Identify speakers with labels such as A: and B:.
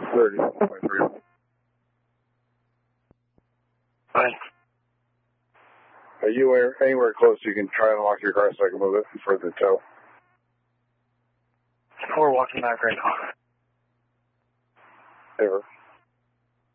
A: 30.3.
B: Hi.
A: Are you anywhere close you can try and unlock your car so I can move it for the tow?
B: We're walking back right now.
A: Ever.